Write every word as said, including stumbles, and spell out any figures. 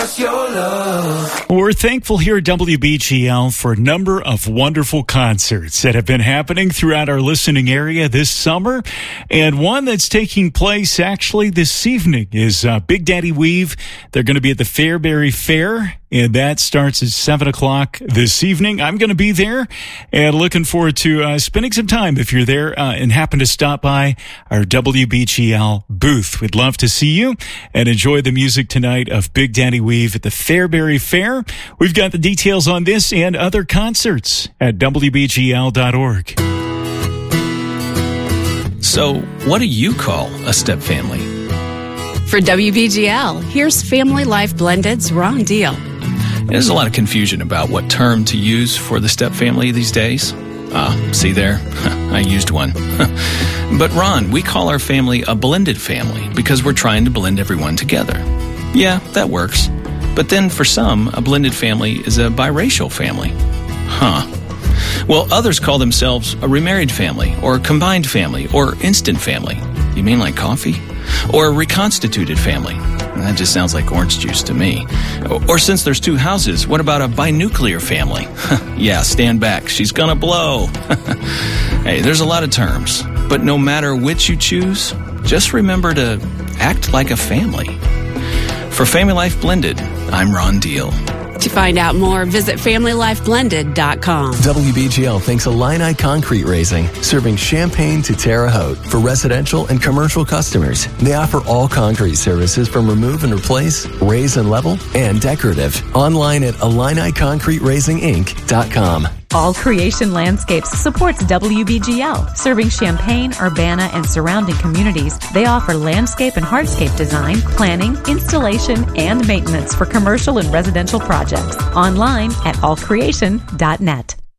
We're thankful here at W B G L for a number of wonderful concerts that have been happening throughout our listening area this summer. And one that's taking place actually this evening is uh, Big Daddy Weave. They're going to be at the Fairbury Fair, and that starts at seven o'clock this evening. I'm going to be there and looking forward to uh, spending some time if you're there uh, and happen to stop by our W B G L booth. We'd love to see you and enjoy the music tonight of Big Daddy Weave at the Fairbury Fair. We've got the details on this and other concerts at W B G L dot org. So, what do you call a step family? For W B G L, here's Family Life Blended's Ron Deal. There's a lot of confusion about what term to use for the step family these days. Ah, see there? I used one. But Ron, we call our family a blended family because we're trying to blend everyone together. Yeah, that works. But then for some, a blended family is a biracial family. Huh. Well, others call themselves a remarried family, or a combined family, or instant family. You mean like coffee? Or a reconstituted family. That just sounds like orange juice to me. Or since there's two houses, what about a binuclear family? Yeah, stand back. She's gonna blow. Hey, there's a lot of terms. But no matter which you choose, just remember to act like a family. For Family Life Blended, I'm Ron Deal. To find out more, visit family life blended dot com. W B G L thanks Illini Concrete Raising, serving Champaign to Terre Haute for residential and commercial customers. They offer all concrete services from remove and replace, raise and level, and decorative. Online at illini concrete raising inc dot com. All Creation Landscapes supports W B G L, serving Champaign, Urbana, and surrounding communities. They offer landscape and hardscape design, planning, installation, and maintenance for commercial and residential projects. Online at all creation dot net.